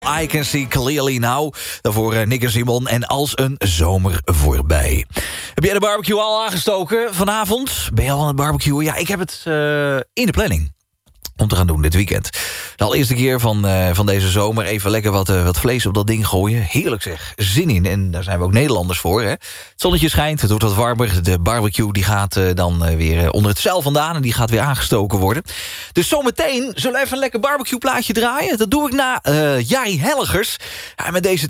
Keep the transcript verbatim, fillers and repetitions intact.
I Can See Clearly Now. Daarvoor uh, Nick en Simon en Als een Zomer Voorbij. Heb jij de barbecue al aangestoken vanavond? Ben je al aan het barbecuen? Ja, ik heb het uh, in de planning om te gaan doen dit weekend. De allereerste keer van, uh, van deze zomer. Even lekker wat, uh, wat vlees op dat ding gooien. Heerlijk zeg, zin in. En daar zijn we ook Nederlanders voor. Hè? Het zonnetje schijnt, het wordt wat warmer. De barbecue die gaat uh, dan uh, weer uh, onder het zeil vandaan. En die gaat weer aangestoken worden. Dus zometeen zullen we even een lekker barbecue plaatje draaien. Dat doe ik na uh, Jari Helgers. Ja, met deze